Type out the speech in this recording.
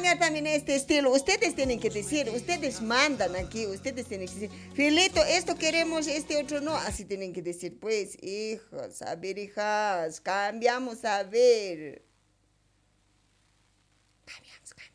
cambiar también este estilo. Ustedes tienen que decir, ustedes mandan aquí, ustedes tienen que decir, Filito, esto queremos, este otro no. Así tienen que decir, pues, hijos, a ver, hijas, cambiamos, a ver. Cambiamos, cambiamos.